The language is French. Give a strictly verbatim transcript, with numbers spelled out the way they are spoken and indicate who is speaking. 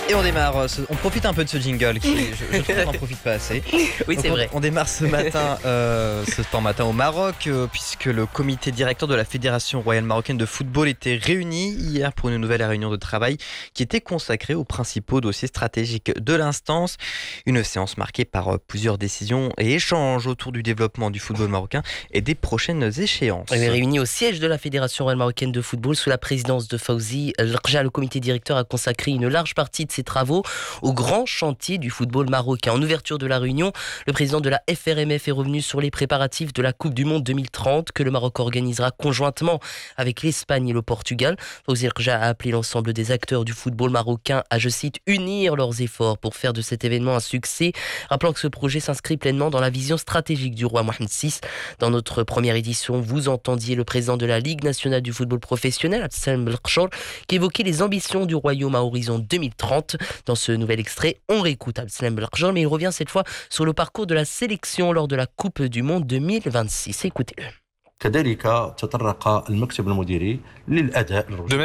Speaker 1: Et on démarre, ce- on profite un peu de ce jingle qui, je, je trouve qu'on n'en profite pas assez.
Speaker 2: Oui,
Speaker 1: Donc
Speaker 2: c'est
Speaker 1: on,
Speaker 2: vrai.
Speaker 1: on démarre ce matin, euh, ce temps matin au Maroc, euh, puisque le comité directeur de la Fédération royale marocaine de football était réuni hier pour une nouvelle réunion de travail qui était consacrée aux principaux dossiers stratégiques de l'instance. Une séance marquée par euh, plusieurs décisions et échanges autour du développement du football marocain et des prochaines échéances.
Speaker 2: On est réunis au siège de la Fédération royale marocaine de football sous la présidence de Fawzi L'Rja. Le comité directeur a consacré une large partie de ses travaux au grand chantier du football marocain. En ouverture de la réunion, le président de la F R M F est revenu sur les préparatifs de la Coupe du Monde deux mille trente que le Maroc organisera conjointement avec l'Espagne et le Portugal. Fawzi L'Rja a appelé l'ensemble des acteurs du football marocain à, je cite, unir leurs efforts pour faire de cet événement un succès, rappelant que ce projet s'inscrit pleinement dans la vision stratégique du roi Mohamed six. Dans notre première édition, vous entendiez le président de la Ligue nationale du football professionnel, Abdeslam Belkhchor, qui évoquait les ambitions du royaume à horizon deux mille trente. Dans ce nouvel extrait, on réécoute Abdeslam Belkhchor, mais il revient cette fois sur le parcours de la sélection lors de la Coupe du Monde deux mille vingt-six. Écoutez-le.
Speaker 3: كذلك تطرق المكتب المديري للأداء